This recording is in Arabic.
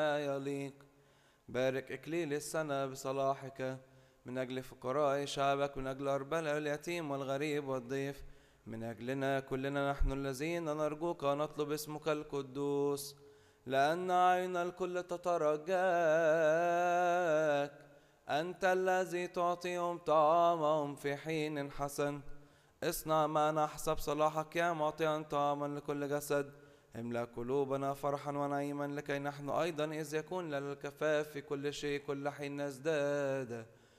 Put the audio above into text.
يليق. بارك إكليل السنة بصلاحك من أجل فقراء شعبك، من أجل أربلة اليتيم والغريب والضيف، من أجلنا كلنا نحن الذين نرجوك ونطلب اسمك القدوس، لأن عين الكل تترجاك، أنت الذي تعطيهم طعامهم في حين حسن. اصنع معنا حسب صلاحك يا معطيا طعاما لكل جسد، املأ قلوبنا فرحا ونعيما، لكي نحن أيضا إذ يكون لنا الكفاف في كل شيء كل حين نزداد